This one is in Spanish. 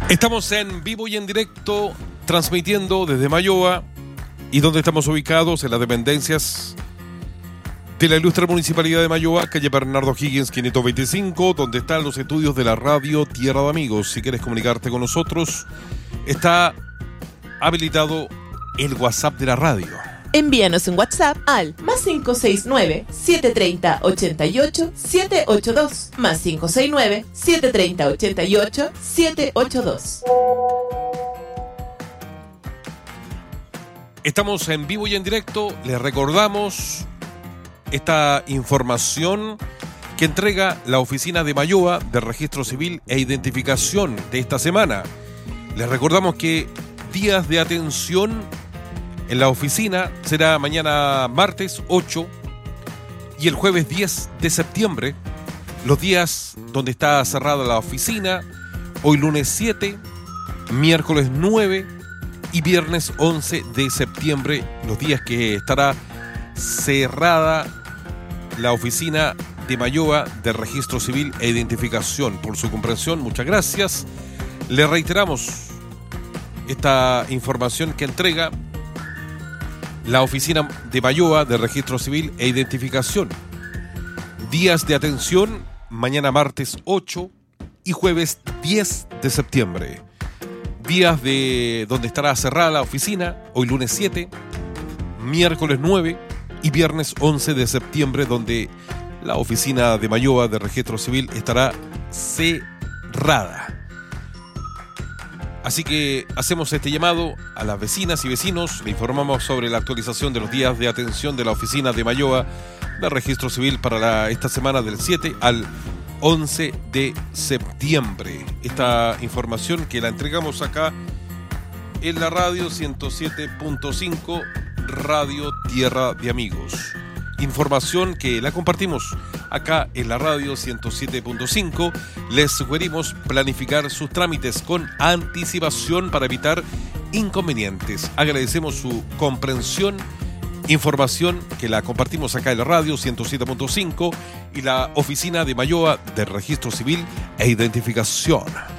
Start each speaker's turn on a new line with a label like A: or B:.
A: Estamos en vivo y en directo, transmitiendo desde Mayoa y donde estamos ubicados en las dependencias de la ilustre Municipalidad de Mayoa, calle Bernardo Higgins 525, donde están los estudios de la radio Tierra de Amigos. Si quieres comunicarte con nosotros, está habilitado el WhatsApp de la radio.
B: Envíanos un WhatsApp al +569-730-88-782, +569-730-88-782.
A: Estamos en vivo y en directo. Les recordamos esta información que entrega la Oficina de Mayoa de Registro Civil e Identificación de esta semana. Les recordamos que días de atención en la oficina será mañana martes 8 y el jueves 10 de septiembre, los días donde está cerrada la oficina, hoy lunes 7, miércoles 9 y viernes 11 de septiembre, los días que estará cerrada la oficina de Mayoa de Registro Civil e Identificación. Por su comprensión, muchas gracias. Le reiteramos esta información que entrega la Oficina de Mayoa de Registro Civil e Identificación. Días de atención, mañana martes 8 y jueves 10 de septiembre. Días de donde estará cerrada la oficina, hoy lunes 7, miércoles 9 y viernes 11 de septiembre, donde la Oficina de Mayoa de Registro Civil estará cerrada. Así que hacemos este llamado a las vecinas y vecinos. Le informamos sobre la actualización de los días de atención de la Oficina de Mayoa de Registro Civil para esta semana del 7 al 11 de septiembre. Esta información que la entregamos acá en la radio 107.5, Radio Tierra de Amigos. Información que la compartimos acá en la radio 107.5. Les sugerimos planificar sus trámites con anticipación para evitar inconvenientes. Agradecemos su comprensión. Información que la compartimos acá en la radio 107.5 y la Oficina de Mayoa de Registro Civil e Identificación.